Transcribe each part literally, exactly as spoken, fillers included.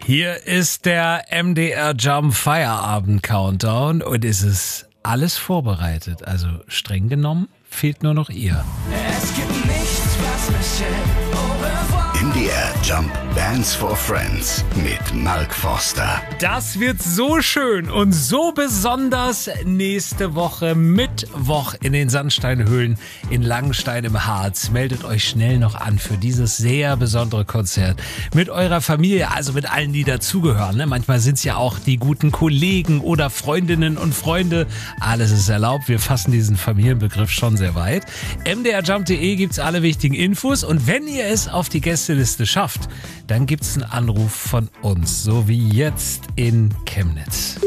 Hier ist der M D R Jump Feierabend Countdown und es ist alles vorbereitet. Also streng genommen fehlt nur noch ihr. Es gibt nichts, was mich hält. Au revoir. M D R Jump Bands for Friends mit Mark Forster. Das wird so schön und so besonders nächste Woche Mittwoch in den Sandsteinhöhlen in Langenstein im Harz. Meldet euch schnell noch an für dieses sehr besondere Konzert mit eurer Familie, also mit allen, die dazugehören. Ne? Manchmal sind es ja auch die guten Kollegen oder Freundinnen und Freunde. Alles ist erlaubt. Wir fassen diesen Familienbegriff schon sehr weit. m d r jump punkt d e gibt's alle wichtigen Infos und wenn ihr es auf die Gästeliste schafft, dann gibt's einen Anruf von uns, so wie jetzt in Chemnitz.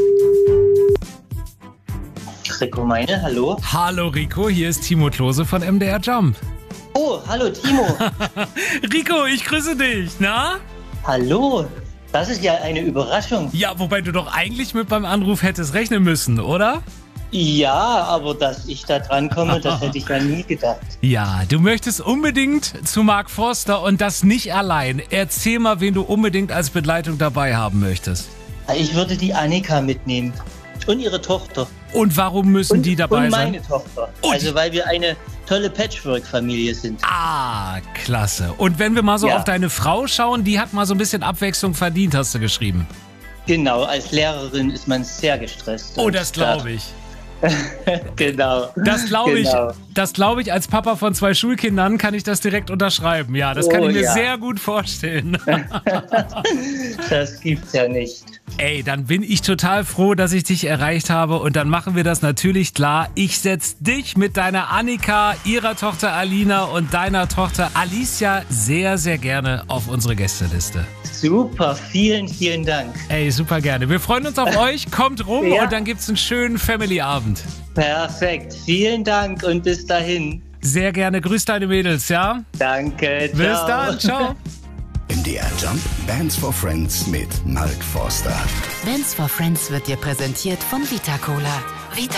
Rico Meine, hallo. Hallo Rico, hier ist Timo Klose von M D R Jump. Oh, hallo Timo. Rico, ich grüße dich, na? Hallo, das ist ja eine Überraschung. Ja, wobei du doch eigentlich mit beim Anruf hättest rechnen müssen, oder? Ja, aber dass ich da dran komme, das hätte ich ja nie gedacht. Ja, du möchtest unbedingt zu Mark Forster und das nicht allein. Erzähl mal, wen du unbedingt als Begleitung dabei haben möchtest. Ich würde die Annika mitnehmen und ihre Tochter. Und warum müssen Und, die dabei und sein? meine Tochter. Und- Also weil wir eine tolle Patchwork-Familie sind. Ah, klasse. Und wenn wir mal so Ja. auf deine Frau schauen, die hat mal so ein bisschen Abwechslung verdient, hast du geschrieben. Genau, als Lehrerin ist man sehr gestresst. Oh, Und das glaube ich. Genau. Das glaube ich, Genau. das glaube ich, als Papa von zwei Schulkindern kann ich das direkt unterschreiben. Ja, das kann Oh, ich mir ja. sehr gut vorstellen. Das gibt's ja nicht. Ey, dann bin ich total froh, dass ich dich erreicht habe und dann machen wir das natürlich klar. Ich setze dich mit deiner Annika, ihrer Tochter Alina und deiner Tochter Alicia sehr, sehr gerne auf unsere Gästeliste. Super, vielen, vielen Dank. Ey, super gerne. Wir freuen uns auf euch. Kommt rum Ja. und dann gibt's einen schönen Family-Abend. Perfekt, vielen Dank und bis dahin. Sehr gerne. Grüß deine Mädels, ja? Danke, ciao. Bis dann. Ciao. M D R Jump Bands for Friends mit Mark Forster. Bands for Friends wird dir präsentiert von Vita Cola.